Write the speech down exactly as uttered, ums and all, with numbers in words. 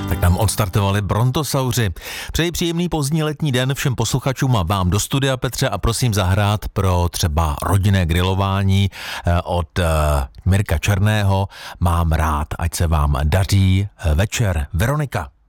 Tak nám odstartovali Brontosauři. Přeji příjemný pozdní letní den všem posluchačům a vám do studia, Petře, a prosím zahrát pro třeba rodinné grilování od Mirka Černého Mám rád, ať se vám daří večer. Veronika.